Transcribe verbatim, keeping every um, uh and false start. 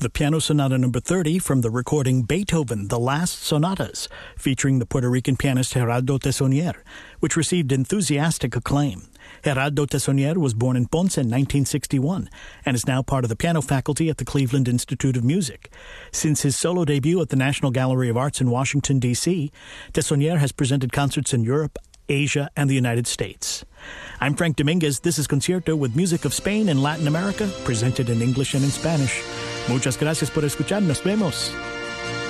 the Piano Sonata number thirty from the recording Beethoven, The Last Sonatas, featuring the Puerto Rican pianist Gerardo Tessonier, which received enthusiastic acclaim. Gerardo Tessonier was born in Ponce in nineteen sixty-one and is now part of the piano faculty at the Cleveland Institute of Music. Since his solo debut at the National Gallery of Arts in Washington, D C, Tessonier has presented concerts in Europe, Asia, and the United States. I'm Frank Dominguez. This is Concierto with music of Spain and Latin America, presented in English and in Spanish. Muchas gracias por escuchar. Nos vemos.